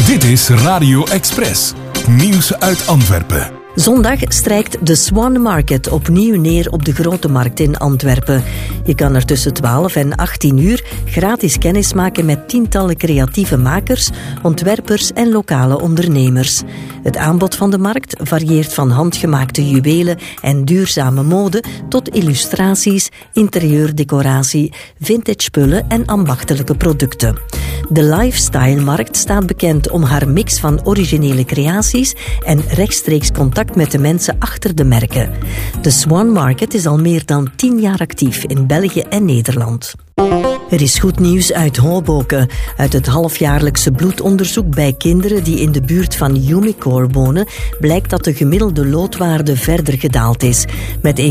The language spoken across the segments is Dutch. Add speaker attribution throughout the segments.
Speaker 1: Dit is Radio Express. Nieuws uit Antwerpen.
Speaker 2: Zondag strijkt de Swan Market opnieuw neer op de Grote Markt in Antwerpen. Je kan er tussen 12 en 18 uur gratis kennis maken met tientallen creatieve makers, ontwerpers en lokale ondernemers. Het aanbod van de markt varieert van handgemaakte juwelen en duurzame mode tot illustraties, interieurdecoratie, vintage spullen en ambachtelijke producten. De Lifestyle-markt staat bekend om haar mix van originele creaties en rechtstreeks contact met de mensen achter de merken. De Swan Market is al meer dan 10 jaar actief in België en Nederland. Er is goed nieuws uit Hoboken. Uit het halfjaarlijkse bloedonderzoek bij kinderen die in de buurt van Umicore wonen, blijkt dat de gemiddelde loodwaarde verder gedaald is. Met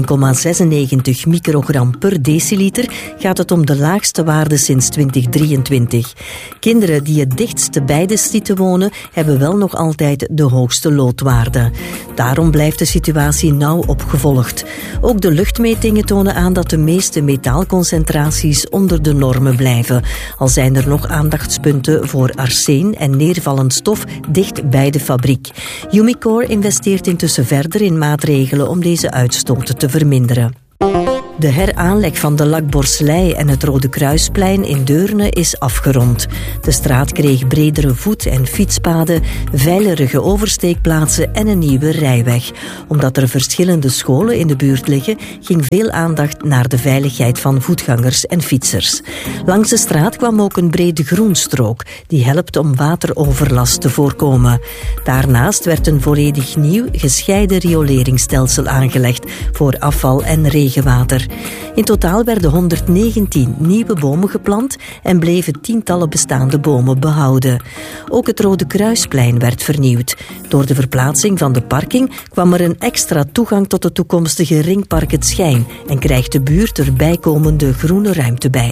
Speaker 2: 1,96 microgram per deciliter gaat het om de laagste waarde sinds 2023. Kinderen die het dichtst bij de site wonen, hebben wel nog altijd de hoogste loodwaarde. Daarom blijft de situatie nauw opgevolgd. Ook de luchtmetingen tonen aan dat de meeste metaalconcentraties onder de normen blijven. Al zijn er nog aandachtspunten voor arseen en neervallend stof dicht bij de fabriek. Umicore investeert intussen verder in maatregelen om deze uitstoten te verminderen. De heraanleg van de Lakborslei en het Rode Kruisplein in Deurne is afgerond. De straat kreeg bredere voet- en fietspaden, veiligere oversteekplaatsen en een nieuwe rijweg. Omdat er verschillende scholen in de buurt liggen, ging veel aandacht naar de veiligheid van voetgangers en fietsers. Langs de straat kwam ook een brede groenstrook, die helpt om wateroverlast te voorkomen. Daarnaast werd een volledig nieuw gescheiden rioleringsstelsel aangelegd voor afval en regenwater. In totaal werden 119 nieuwe bomen geplant en bleven tientallen bestaande bomen behouden. Ook het Rode Kruisplein werd vernieuwd. Door de verplaatsing van de parking kwam er een extra toegang tot het toekomstige ringpark Het Schijn en krijgt de buurt er bijkomende groene ruimte bij.